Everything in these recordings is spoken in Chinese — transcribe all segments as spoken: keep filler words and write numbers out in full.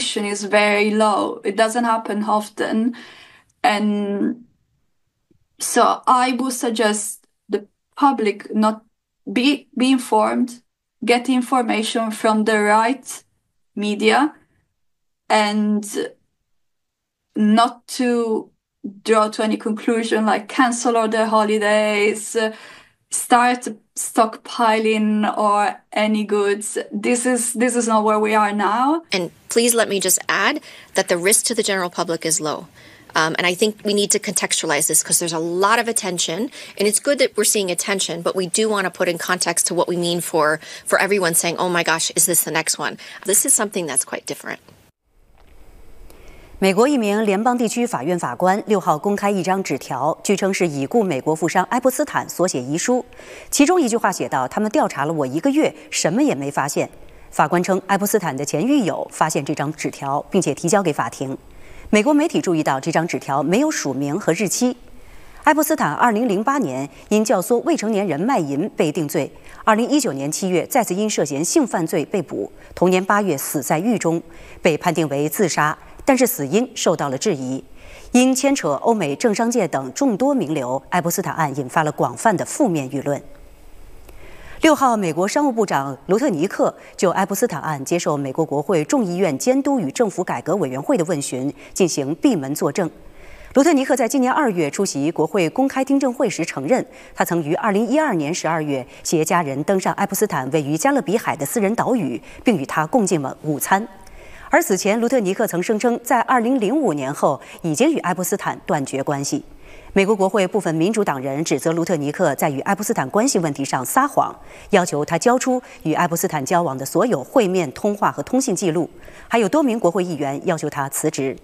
information is very low. It doesn't happen often. And so I would suggest the public not be, be informed, get information from the right media, and not to draw to any conclusion like cancel all the holidays, uh, start stockpiling or any goods. This is this is not where we are now. And please let me just add that the risk to the general public is low. Um, and I think we need to contextualize this because there's a lot of attention, and it's good that we're seeing attention, but we do want to put in context to what we mean for, for everyone saying, oh my gosh, is this the next one? This is something that's quite different. 美国一名联邦地区法院法官六号公开一张纸条，据称是已故美国富商埃伯斯坦所写遗书。其中一句话写道：“他们调查了我一个月，什么也没发现。”法官称，埃伯斯坦的前狱友发现这张纸条，并且提交给法庭。美国媒体注意到这张纸条没有署名和日期。埃伯斯坦二零零八年因教唆未成年人卖淫被定罪，二零一九年七月再次因涉嫌性犯罪被捕，同年八月死在狱中，被判定为自杀。 但是死因受到了质疑，因牵扯欧美政商界等众多名流，埃伯斯坦案引发了广泛的负面舆论。六号，美国商务部长卢特尼克就埃伯斯坦案接受美国国会众议院监督与政府改革委员会的问询，进行闭门作证。卢特尼克在今年二月出席国会公开听证会时承认，他曾于二零一二年十二月携家人登上埃伯斯坦位于加勒比海的私人岛屿，并与他共进了午餐。 而此前，卢特尼克曾声称，在二零零五年后已经与埃伯斯坦断绝关系。美国国会部分民主党人指责卢特尼克在与埃伯斯坦关系问题上撒谎，要求他交出与埃伯斯坦交往的所有会面、通话和通信记录。还有多名国会议员要求他辞职。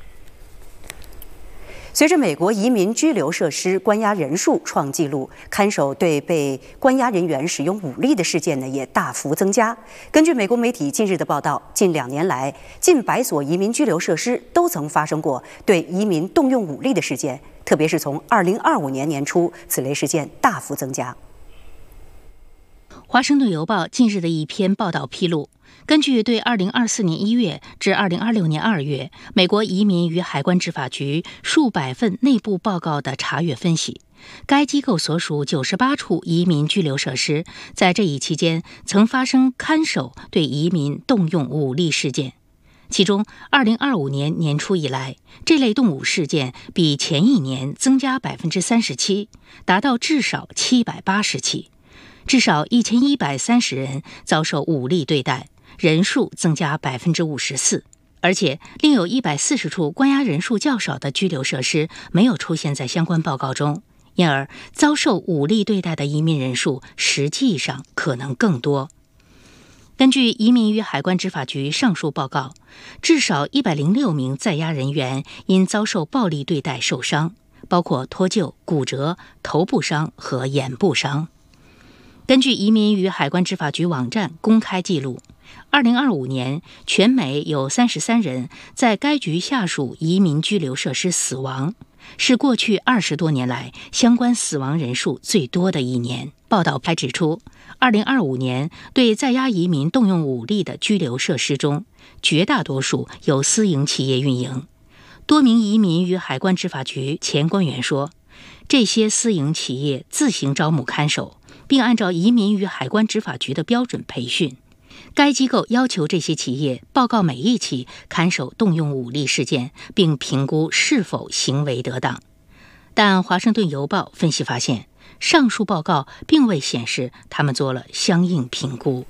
随着美国移民拘留设施关押人数创纪录，看守对被关押人员使用武力的事件呢也大幅增加。根据美国媒体近日的报道，近两年来，近百所移民拘留设施都曾发生过对移民动用武力的事件，特别是从二零二五年年初，此类事件大幅增加。 华盛顿邮报近日的一篇报道披露。 根据对二零二四年一月至二零二六年二月美国移民与海关执法局数百份内部报告的查阅分析，该机构所属九十八处移民拘留设施在这一期间曾发生看守对移民动用武力事件。其中，二零二五年年初以来，这类动武事件比前一年增加百分之三十七，达到至少七百八十起，至少一千一百三十人遭受武力对待。 人数增加百分之五十四，而且另有一百四十处关押人数较少的拘留设施没有出现在相关报告中，因而遭受武力对待的移民人数实际上可能更多。根据移民与海关执法局上述报告，至少一百零六名在押人员因遭受暴力对待受伤，包括脱臼、骨折、头部伤和眼部伤。根据移民与海关执法局网站公开记录。 二零二五年，全美有三十三人在该局下属移民拘留设施死亡，是过去二十多年来相关死亡人数最多的一年。报道还指出，二零二五年对在押移民动用武力的拘留设施中，绝大多数由私营企业运营。多名移民与海关执法局前官员说，这些私营企业自行招募看守，并按照移民与海关执法局的标准培训。 该机构要求这些企业报告每一起看守动用武力事件，并评估是否行为得当。但《华盛顿邮报》分析发现，上述报告并未显示他们做了相应评估。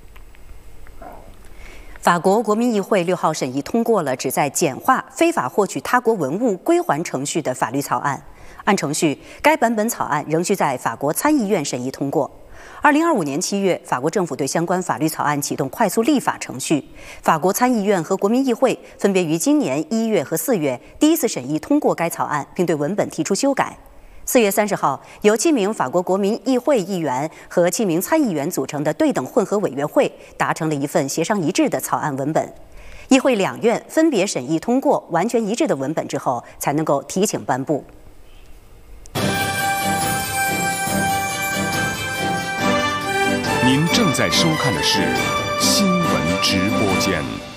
法国国民议会六号审议通过了旨在简化非法获取他国文物归还程序的法律草案。按程序，该版本草案仍需在法国参议院审议通过。 二零二五年七月，法国政府对相关法律草案启动快速立法程序。法国参议院和国民议会分别于今年一月和四月第一次审议通过该草案，并对文本提出修改。四月三十号，由七名法国国民议会议员和七名参议员组成的对等混合委员会达成了一份协商一致的草案文本。议会两院分别审议通过完全一致的文本之后，才能够提请颁布。 您正在收看的是新闻直播间。